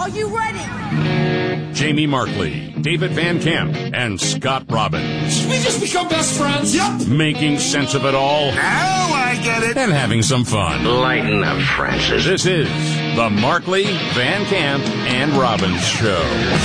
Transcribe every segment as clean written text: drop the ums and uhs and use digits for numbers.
Are you ready? Jamie Markley, David Van Camp, and Scott Robbins. We just become best friends. Yep. Making sense of it all. Now I get it. And having some fun. Lighten up, Francis. This is the Markley, Van Camp, and Robbins Show.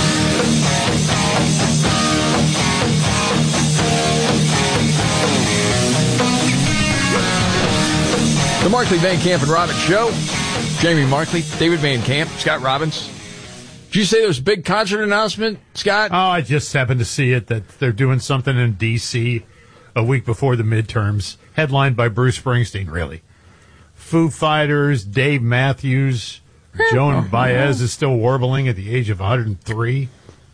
The Markley, Van Camp, and Robbins Show. Jamie Markley, David Van Camp, Scott Robbins. Did you say there was a big concert announcement, Scott? Oh, I just happened to see it, that they're doing something in D.C. a week before the midterms, headlined by Bruce Springsteen, really. Foo Fighters, Dave Matthews, Joan Baez is still warbling at the age of 103.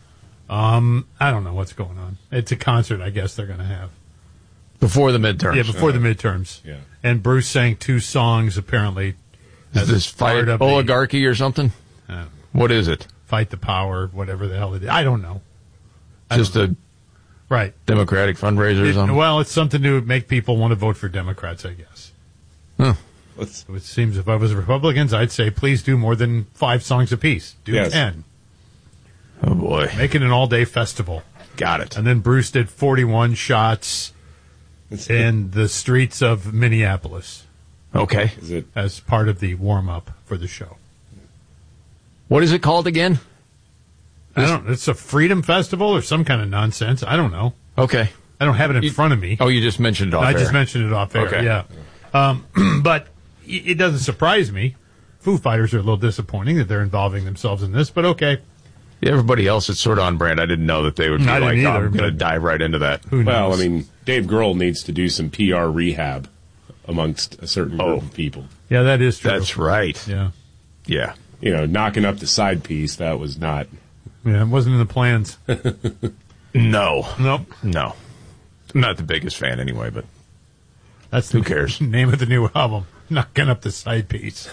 I don't know what's going on. It's a concert, I guess, they're going to have. Before the midterms. Yeah, before the midterms. Yeah. And Bruce sang 2 songs, apparently. Is this Fight Oligarchy or something? What is it? Fight the Power, whatever the hell it is. I don't know. Just a Democratic fundraiser or something? Well, it's something to make people want to vote for Democrats, I guess. Huh. It seems if I was Republicans, I'd say please do more than 5 songs apiece. Do 10. Oh, boy. Make it an all-day festival. Got it. And then Bruce did 41 shots in the streets of Minneapolis. Okay. As part of the warm-up for the show. What is it called again? It's a freedom festival or some kind of nonsense. I don't know. Okay. I don't have it in front of me. Oh, you just mentioned it off air. I just mentioned it off air, okay. Yeah. But it doesn't surprise me. Foo Fighters are a little disappointing that they're involving themselves in this, but okay. Yeah, everybody else is sort of on brand. I didn't know that they would be I'm going to dive right into that. Who knows? Well, I mean, Dave Grohl needs to do some PR rehab amongst a certain group of people. Yeah, that is true. That's right. Yeah. Yeah. You know, knocking up the side piece, that was not... Yeah, it wasn't in the plans. No. Nope. No. I'm not the biggest fan anyway, but that's who cares? Name of the new album, Knocking Up the Side Piece.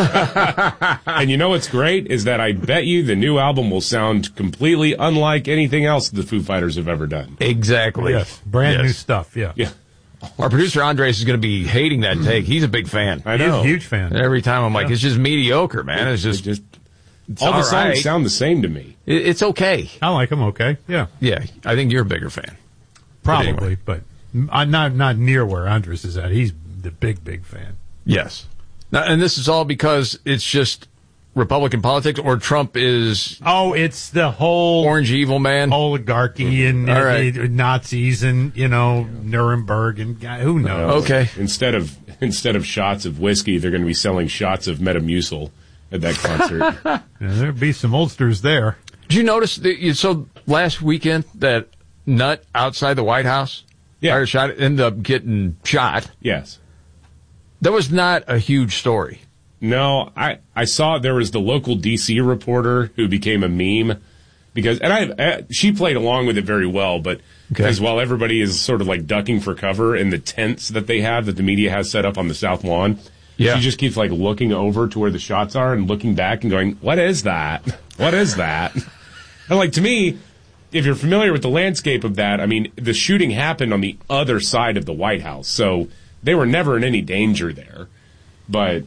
And you know what's great is that I bet you the new album will sound completely unlike anything else the Foo Fighters have ever done. Exactly. Yes, brand new stuff, yeah. Our producer Andres is going to be hating that take. He's a big fan. I know. He's a huge fan. Every time I'm like, it's just mediocre, man. It's just all the songs sound the same to me. It's okay. I like them okay, yeah. Yeah, I think you're a bigger fan. Probably, but I'm not near where Andres is at. He's the big fan. Yes. Now, and this is all because it's just Republican politics, or Trump is... Oh, it's the whole... Orange evil man? Oligarchy and Nazis and, Nuremberg and who knows? Okay. Instead of shots of whiskey, they're going to be selling shots of Metamucil at that concert. There'll be some oldsters there. Did you notice so last weekend that nut outside the White House? Yeah. Ended up getting shot. Yes. That was not a huge story. No, I saw there was the local D.C. reporter who became a meme because, and she played along with it very well, but because while everybody is sort of like ducking for cover in the tents that they have, that the media has set up on the South Lawn, she just keeps like looking over to where the shots are and looking back and going, what is that? What is that? And like, to me, if you're familiar with the landscape of that, I mean, the shooting happened on the other side of the White House, so they were never in any danger there. But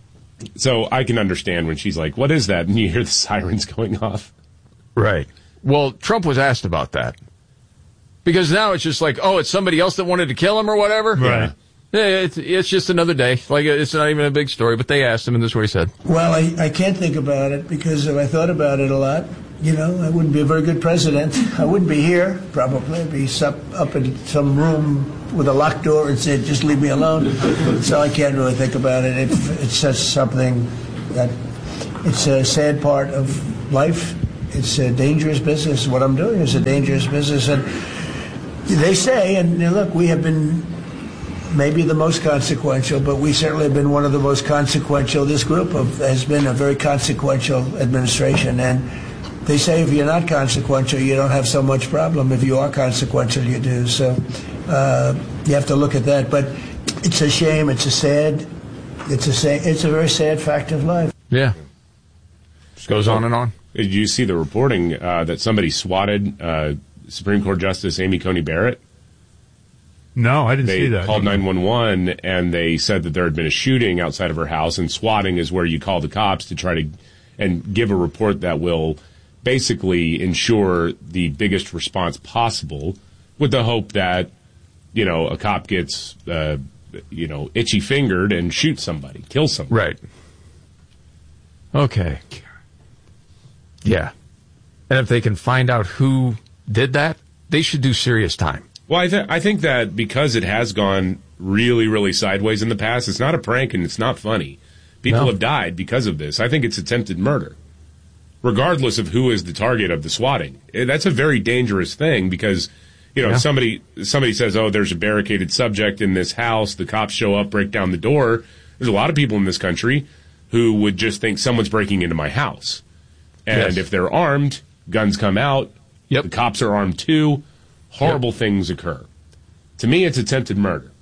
so I can understand when she's like, what is that? And you hear the sirens going off. Right. Well, Trump was asked about that. Because now it's just like, oh, it's somebody else that wanted to kill him or whatever? Right. Yeah, it's just another day. Like, it's not even a big story, but they asked him, and this is what he said. Well, I can't think about it, because if I thought about it a lot, I wouldn't be a very good president. I wouldn't be here, probably. I'd be up in some room with a locked door and said, just leave me alone. So I can't really think about it. It's just something that, it's a sad part of life. It's a dangerous business. What I'm doing is a dangerous business. And they say, and look, we have been maybe the most consequential, but we certainly have been one of the most consequential. This group has been a very consequential administration. And they say if you're not consequential, you don't have so much problem. If you are consequential, you do. So you have to look at that. But it's a shame. It's a very sad fact of life. Yeah. Just goes on and on. Did you see the reporting that somebody swatted Supreme Court Justice Amy Coney Barrett? No, I didn't see that. They called 911, and they said that there had been a shooting outside of her house, and swatting is where you call the cops to try to and give a report that will basically ensure the biggest response possible, with the hope that, a cop gets, itchy-fingered and shoots somebody, kills somebody. Right. Okay. Yeah. And if they can find out who did that, they should do serious time. Well, I think that because it has gone really, really sideways in the past, it's not a prank and it's not funny. People have died because of this. I think it's attempted murder, regardless of who is the target of the swatting. That's a very dangerous thing because, somebody says, oh, there's a barricaded subject in this house. The cops show up, break down the door. There's a lot of people in this country who would just think someone's breaking into my house. And if they're armed, guns come out. Yep. The cops are armed too. Horrible things occur. To me, it's attempted murder.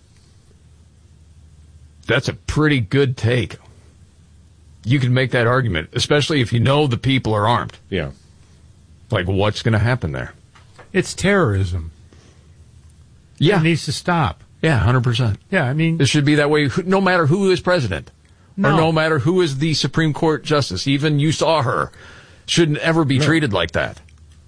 That's a pretty good take. You can make that argument, especially if you know the people are armed. Yeah. Like, what's going to happen there? It's terrorism. Yeah. It needs to stop. Yeah, 100%. Yeah, I mean... It should be that way no matter who is president. No. Or no matter who is the Supreme Court justice. Even you saw her. Shouldn't ever be treated like that.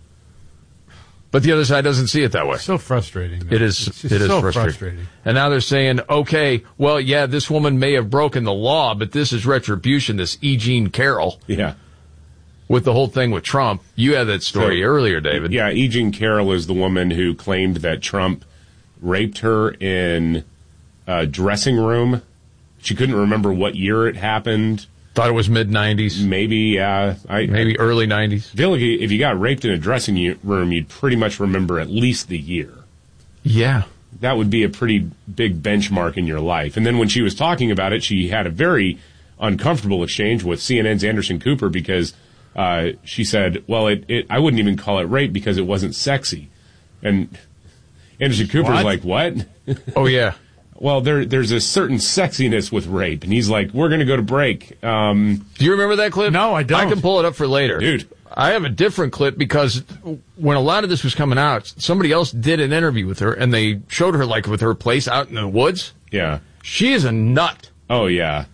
But the other side doesn't see it that way. So frustrating. It is so frustrating. And now they're saying, okay, well, yeah, this woman may have broken the law, but this is retribution, this E. Jean Carroll. Yeah. With the whole thing with Trump. You had that story earlier, David. Yeah, E. Jean Carroll is the woman who claimed that Trump raped her in a dressing room. She couldn't remember what year it happened. Thought it was mid-'90s. Maybe, yeah. Maybe early 90s. I feel like if you got raped in a dressing room, you'd pretty much remember at least the year. Yeah. That would be a pretty big benchmark in your life. And then when she was talking about it, she had a very uncomfortable exchange with CNN's Anderson Cooper because she said, well, I wouldn't even call it rape because it wasn't sexy. And Anderson Cooper's like, what? Oh, yeah. Well, there's a certain sexiness with rape. And he's like, we're going to go to break. Do you remember that clip? No, I don't. I can pull it up for later. Dude. I have a different clip because when a lot of this was coming out, somebody else did an interview with her, and they showed her, like, with her place out in the woods. Yeah. She is a nut. Oh, yeah.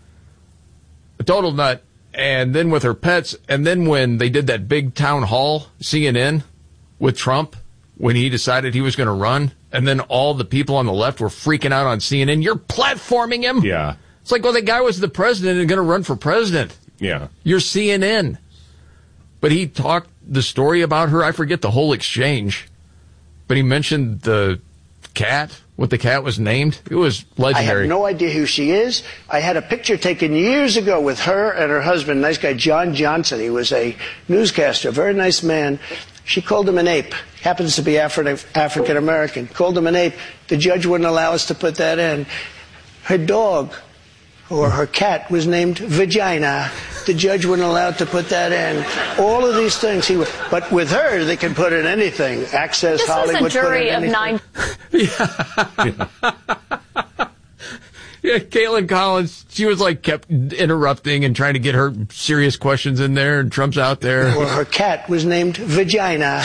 A total nut. And then with her pets, and then when they did that big town hall, CNN, with Trump, when he decided he was going to run, and then all the people on the left were freaking out on CNN. You're platforming him? Yeah. It's like, well, the guy was the president and going to run for president. Yeah. You're CNN. But he talked the story about her. I forget the whole exchange. But he mentioned the cat, what the cat was named. It was legendary. I have no idea who she is. I had a picture taken years ago with her and her husband, nice guy, John Johnson. He was a newscaster, very nice man. She called him an ape. Happens to be African American. Called him an ape. The judge wouldn't allow us to put that in. Her dog, or her cat, was named Vagina. The judge wouldn't allow to put that in. All of these things. But with her, they can put in anything. Access, this Hollywood. This was a jury of 9. Yeah, Caitlin Collins, she was like kept interrupting and trying to get her serious questions in there, and Trump's out there. Or her cat was named Vagina.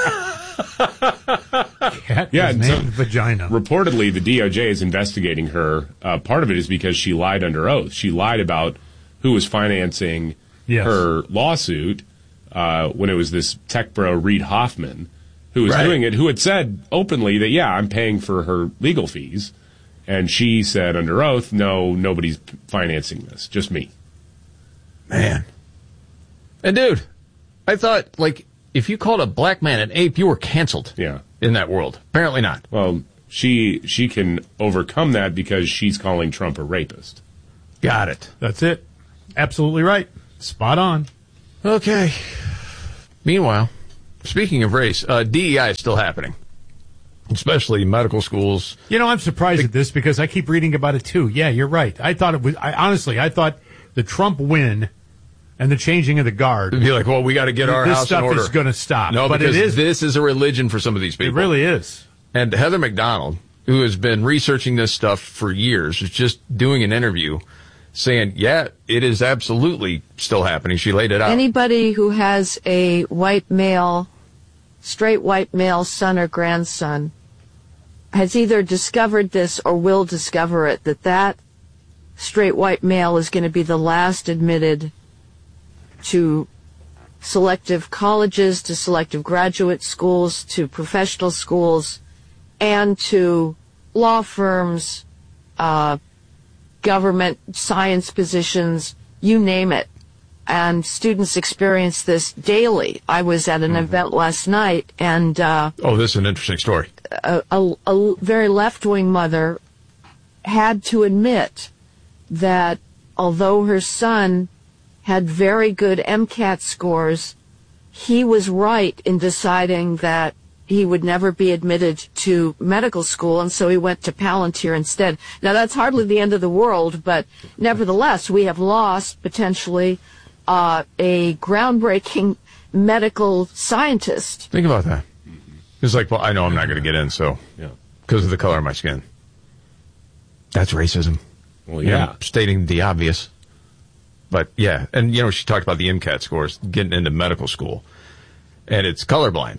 Cat was named Vagina. Reportedly, the DOJ is investigating her. Part of it is because she lied under oath. She lied about who was financing her lawsuit when it was this tech bro, Reid Hoffman, who was doing it, who had said openly that, yeah, I'm paying for her legal fees. And she said under oath, no, nobody's financing this, just me. Man. And dude, I thought, like, if you called a black man an ape, you were canceled. Yeah. In that world. Apparently not. Well, she can overcome that because she's calling Trump a rapist. Got it. That's it. Absolutely right. Spot on. Okay. Meanwhile, speaking of race, DEI is still happening. Especially medical schools. You know, I'm surprised at this because I keep reading about it too. Yeah, you're right. I thought it was, I thought the Trump win and the changing of the guard. It'd be like, well, we got to get our house in order. This stuff is going to stop. No, but because this is a religion for some of these people. It really is. And Heather McDonald, who has been researching this stuff for years, is just doing an interview saying, yeah, it is absolutely still happening. She laid it out. Anybody who has a straight white male son or grandson has either discovered this or will discover it, that straight white male is going to be the last admitted to selective colleges, to selective graduate schools, to professional schools, and to law firms, government, science positions, you name it. And students experience this daily. I was at an event last night, and this is an interesting story. A very left-wing mother had to admit that although her son had very good MCAT scores, he was right in deciding that he would never be admitted to medical school, and so he went to Palantir instead. Now, that's hardly the end of the world, but nevertheless, we have lost, potentially, a groundbreaking medical scientist. Think about that. It's like, well, I know I'm not going to get in, so because of the color of my skin. That's racism. Well, yeah. Stating the obvious. But, yeah, and, she talked about the MCAT scores, getting into medical school, and it's colorblind.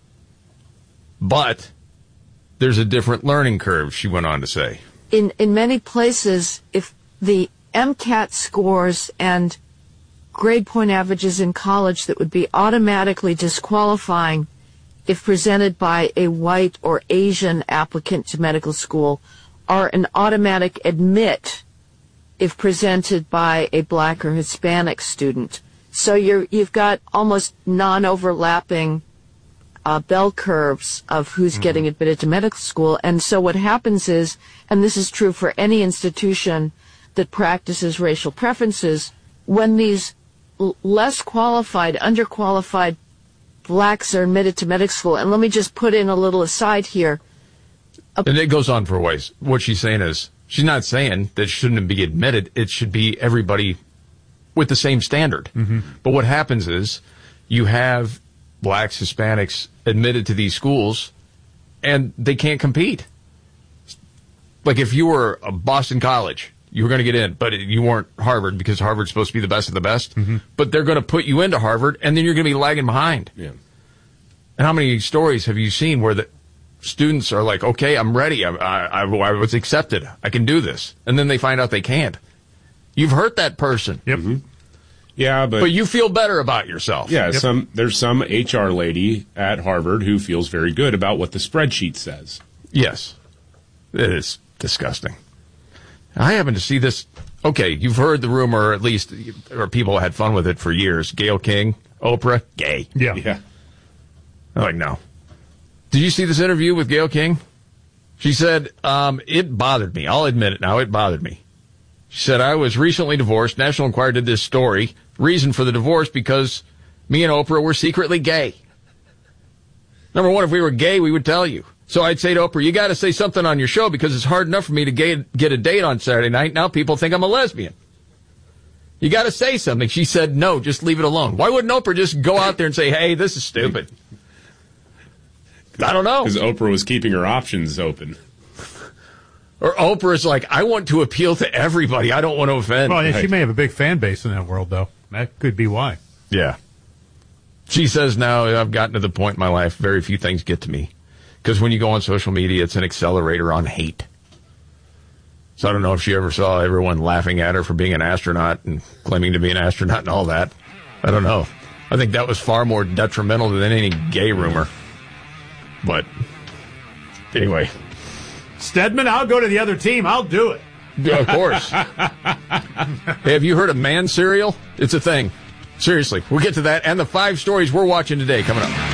But there's a different learning curve, she went on to say. In many places, if the MCAT scores and grade point averages in college that would be automatically disqualifying if presented by a white or Asian applicant to medical school are an automatic admit if presented by a black or Hispanic student. So you've got almost non-overlapping bell curves of who's getting admitted to medical school. And so what happens is, and this is true for any institution that practices racial preferences, when these less qualified, underqualified blacks are admitted to medical school, and let me just put in a little aside here. And it goes on for a ways. What she's saying is, she's not saying that it shouldn't be admitted. It should be everybody with the same standard. Mm-hmm. But what happens is, you have blacks, Hispanics admitted to these schools, and they can't compete. Like if you were a Boston College, you were going to get in, but you weren't Harvard because Harvard's supposed to be the best of the best. Mm-hmm. But they're going to put you into Harvard, and then you're going to be lagging behind. Yeah. And how many stories have you seen where the students are like, okay, I'm ready. I was accepted. I can do this. And then they find out they can't. You've hurt that person. Yep. Mm-hmm. Yeah, but you feel better about yourself. Yeah, yep. There's some HR lady at Harvard who feels very good about what the spreadsheet says. Yes. It is disgusting. I happen to see this. Okay, you've heard the rumor, at least, or people had fun with it for years. Gayle King, Oprah, gay. Yeah. I'm like, no. Did you see this interview with Gayle King? She said, it bothered me. I'll admit it now. It bothered me. She said, I was recently divorced. National Enquirer did this story. Reason for the divorce, because me and Oprah were secretly gay. Number one, if we were gay, we would tell you. So I'd say to Oprah, you got to say something on your show because it's hard enough for me to get a date on Saturday night. Now people think I'm a lesbian. You got to say something. She said, no, just leave it alone. Why wouldn't Oprah just go out there and say, hey, this is stupid? I don't know. Because Oprah was keeping her options open. Or Oprah's like, I want to appeal to everybody. I don't want to offend. Well, yeah, she may have a big fan base in that world, though. That could be why. Yeah. She says now, I've gotten to the point in my life, very few things get to me. Because when you go on social media, it's an accelerator on hate. So I don't know if she ever saw everyone laughing at her for being an astronaut and claiming to be an astronaut and all that. I don't know. I think that was far more detrimental than any gay rumor. But anyway. Stedman, I'll go to the other team. I'll do it. Yeah, of course. Hey, have you heard of man cereal? It's a thing. Seriously. We'll get to that and the 5 stories we're watching today coming up.